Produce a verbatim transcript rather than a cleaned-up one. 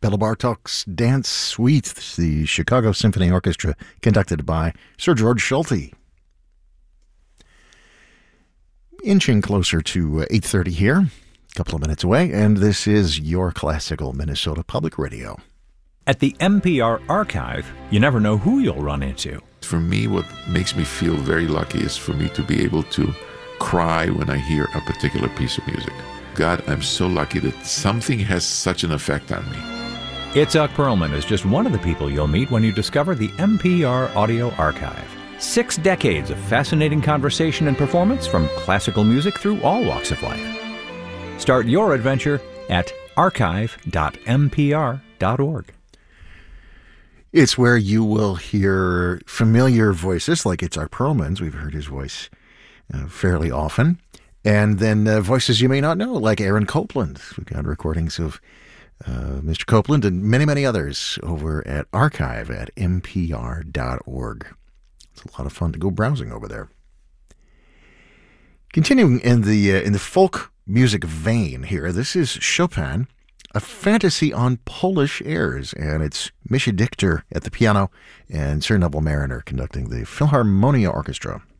Bela Bartok's Dance Suite, the Chicago Symphony Orchestra, conducted by Sir George Solti. Inching closer to eight thirty here, a couple of minutes away, and this is your classical Minnesota Public Radio. At the N P R Archive, you never know who you'll run into. For me, what makes me feel very lucky is for me to be able to cry when I hear a particular piece of music. God, I'm so lucky that something has such an effect on me. Itzhak Perlman is just one of the people you'll meet when you discover the N P R Audio Archive. Six decades of fascinating conversation and performance from classical music through all walks of life. Start your adventure at archive dot n p r dot org. It's where you will hear familiar voices like Itzhak Perlman's. We've heard his voice uh, fairly often. And then uh, voices you may not know, like Aaron Copland. We've got recordings of uh, Mister Copland and many, many others over at archive at n p r dot org. It's a lot of fun to go browsing over there. Continuing in the uh, in the folk music vein here, this is Chopin, a fantasy on Polish airs, and it's Mischa Dichter at the piano and Sir Neville Marriner conducting the Philharmonia Orchestra.